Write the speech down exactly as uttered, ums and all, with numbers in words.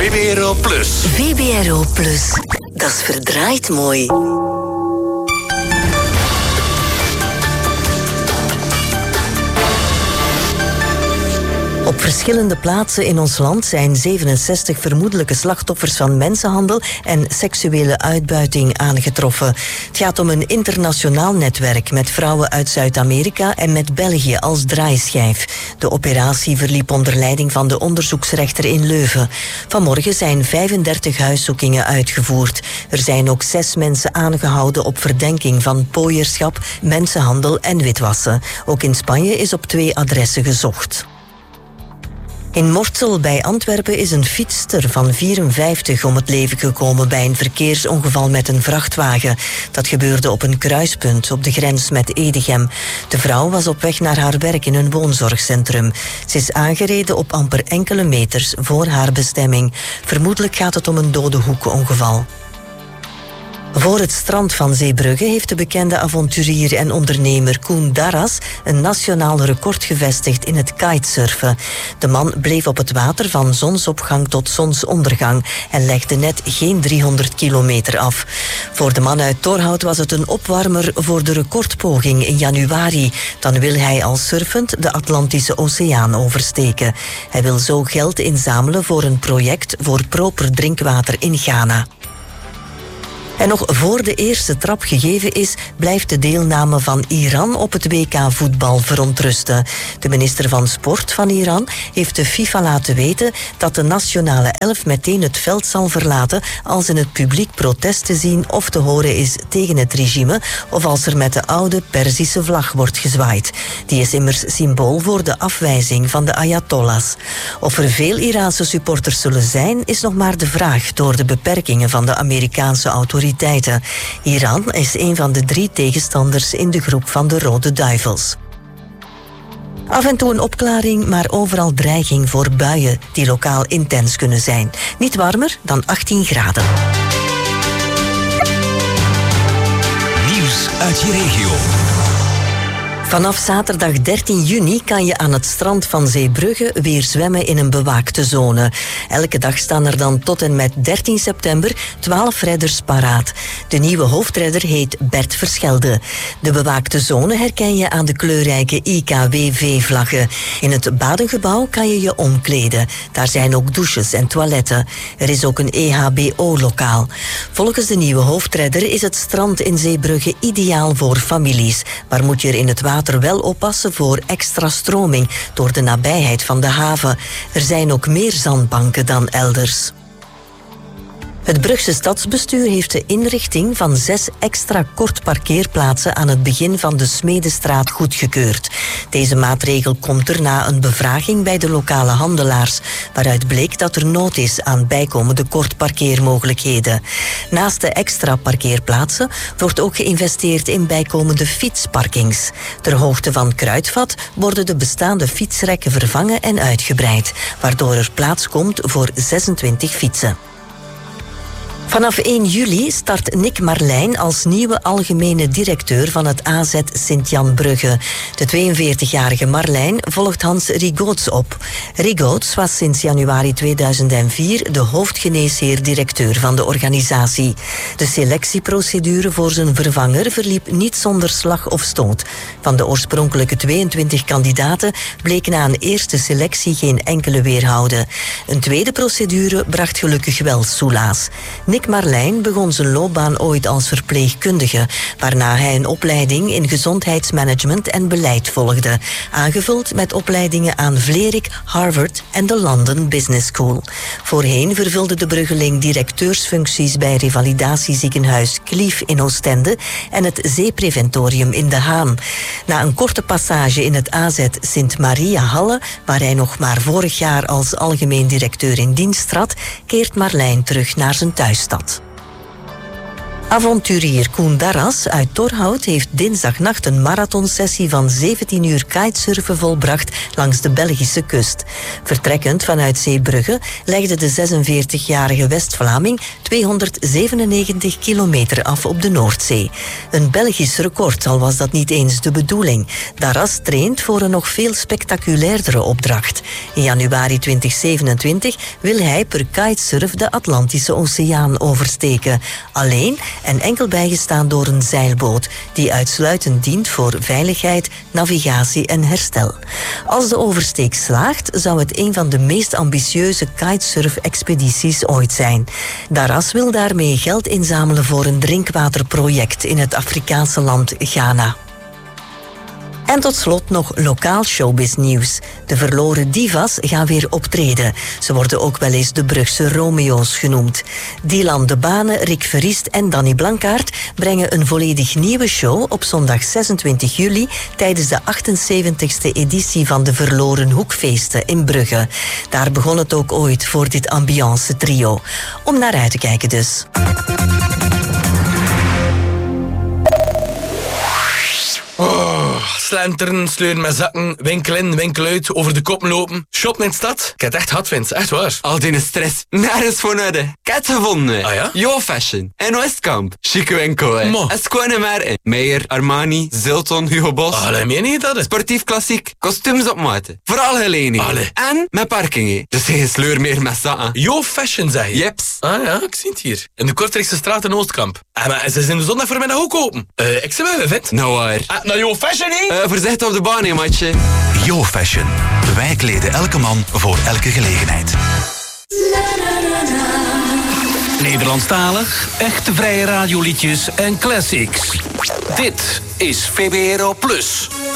V B R O Plus. V B R O Plus. Dat is verdraaid mooi. Op verschillende plaatsen in ons land zijn zevenenzestig vermoedelijke slachtoffers van mensenhandel en seksuele uitbuiting aangetroffen. Het gaat om een internationaal netwerk met vrouwen uit Zuid-Amerika en met België als draaischijf. De operatie verliep onder leiding van de onderzoeksrechter in Leuven. Vanmorgen zijn vijfendertig huiszoekingen uitgevoerd. Er zijn ook zes mensen aangehouden op verdenking van pooierschap, mensenhandel en witwassen. Ook in Spanje is op twee adressen gezocht. In Mortsel bij Antwerpen is een fietster van vierenvijftig om het leven gekomen bij een verkeersongeval met een vrachtwagen. Dat gebeurde op een kruispunt op de grens met Edegem. De vrouw was op weg naar haar werk in een woonzorgcentrum. Ze is aangereden op amper enkele meters voor haar bestemming. Vermoedelijk gaat het om een dode hoekenongeval. Voor het strand van Zeebrugge heeft de bekende avonturier en ondernemer Koen Darras een nationaal record gevestigd in het kitesurfen. De man bleef op het water van zonsopgang tot zonsondergang en legde net geen driehonderd kilometer af. Voor de man uit Torhout was het een opwarmer voor de recordpoging in januari. Dan wil hij als surfend de Atlantische Oceaan oversteken. Hij wil zo geld inzamelen voor een project voor proper drinkwater in Ghana. En nog voor de eerste trap gegeven is, blijft de deelname van Iran op het W K voetbal verontrusten. De minister van Sport van Iran heeft de FIFA laten weten dat de nationale elf meteen het veld zal verlaten als in het publiek protest te zien of te horen is tegen het regime of als er met de oude Perzische vlag wordt gezwaaid. Die is immers symbool voor de afwijzing van de Ayatollahs. Of er veel Iraanse supporters zullen zijn, is nog maar de vraag door de beperkingen van de Amerikaanse autoriteiten. Iran is een van de drie tegenstanders in de groep van de Rode Duivels. Af en toe een opklaring, maar overal dreiging voor buien die lokaal intens kunnen zijn. Niet warmer dan achttien graden. Nieuws uit je regio. Vanaf zaterdag dertien juni kan je aan het strand van Zeebrugge weer zwemmen in een bewaakte zone. Elke dag staan er dan tot en met dertien september twaalf redders paraat. De nieuwe hoofdredder heet Bert Verschelde. De bewaakte zone herken je aan de kleurrijke I K W V-vlaggen. In het badengebouw kan je je omkleden. Daar zijn ook douches en toiletten. Er is ook een E H B O-lokaal. Volgens de nieuwe hoofdredder is het strand in Zeebrugge ideaal voor families. Maar moet je er in het water wel oppassen voor extra stroming door de nabijheid van de haven. Er zijn ook meer zandbanken dan elders. Het Brugse stadsbestuur heeft de inrichting van zes extra kortparkeerplaatsen aan het begin van de Smedestraat goedgekeurd. Deze maatregel komt er na een bevraging bij de lokale handelaars, waaruit bleek dat er nood is aan bijkomende kortparkeermogelijkheden. Naast de extra parkeerplaatsen wordt ook geïnvesteerd in bijkomende fietsparkings. Ter hoogte van Kruidvat worden de bestaande fietsrekken vervangen en uitgebreid, waardoor er plaats komt voor zesentwintig fietsen. Vanaf één juli start Nick Marlijn als nieuwe algemene directeur van het A Z Sint-Jan Brugge. De tweeënveertigjarige Marlijn volgt Hans Rigoots op. Rigoots was sinds januari tweeduizend vier de hoofdgeneesheer-directeur van de organisatie. De selectieprocedure voor zijn vervanger verliep niet zonder slag of stoot. Van de oorspronkelijke tweeëntwintig kandidaten bleek na een eerste selectie geen enkele weerhouden. Een tweede procedure bracht gelukkig wel soelaas. Nick Marlijn begon zijn loopbaan ooit als verpleegkundige, waarna hij een opleiding in gezondheidsmanagement en beleid volgde, aangevuld met opleidingen aan Vlerik, Harvard en de London Business School. Voorheen vervulde de Bruggeling directeursfuncties bij revalidatieziekenhuis Klief in Oostende en het Zeepreventorium in De Haan. Na een korte passage in het A Z Sint-Maria Halle, waar hij nog maar vorig jaar als algemeen directeur in dienst trad, keert Marlijn terug naar zijn thuisstad. Avonturier Koen Darras uit Torhout heeft dinsdagnacht een marathonsessie van zeventien uur kitesurfen volbracht langs de Belgische kust. Vertrekkend vanuit Zeebrugge legde de zesenveertigjarige West-Vlaming tweehonderdzevenennegentig kilometer af op de Noordzee. Een Belgisch record, al was dat niet eens de bedoeling. Darras traint voor een nog veel spectaculairdere opdracht. In januari twintig zevenentwintig wil hij per kitesurf de Atlantische Oceaan oversteken. Alleen en enkel bijgestaan door een zeilboot die uitsluitend dient voor veiligheid, navigatie en herstel. Als de oversteek slaagt, zou het een van de meest ambitieuze kitesurf-expedities ooit zijn. Darras wil daarmee geld inzamelen voor een drinkwaterproject in het Afrikaanse land Ghana. En tot slot nog lokaal showbiznieuws. De verloren divas gaan weer optreden. Ze worden ook wel eens de Brugse Romeo's genoemd. Dylan de Bane, Rick Verriest en Danny Blankaert brengen een volledig nieuwe show op zondag zesentwintig juli tijdens de achtenzeventigste editie van de Verloren Hoekfeesten in Brugge. Daar begon het ook ooit voor dit ambiance trio. Om naar uit te kijken dus. Oh, slenteren, sleuren met zakken, winkel in, winkel uit, over de kop lopen. Shoppen in de stad. Ik heb het echt hard, Vince. Echt waar. Al die stress, nergens voor nodig. Ik heb het gevonden. Ah ja? Yo Fashion. In Westkamp. Chique winkel, hè. Mo. En schone merken. Meijer, Armani, Zilton, Hugo Boss. Allee, meen je dat? Sportief klassiek. Kostuums op maat. Vooral gelening. Allee. En met parking, hè. Dus geen sleur meer met zakken. Yo Fashion, zeg je? Jeps. Ah ja, ik zie het hier. In de Kortrijkse straat in Oostkamp. Ah, maar ze zijn de zondag voormiddag ook open. Uh, ik zie wel, Vint. Nou waar. Ah, nou Yo Fashion, hè? Uh, voorzichtig op de baan, hè, matje. Yo Fashion. Wij kleden elke man voor elke gelegenheid. Nederlandstalig, echte vrije radioliedjes en classics. Dit is V B R O Plus.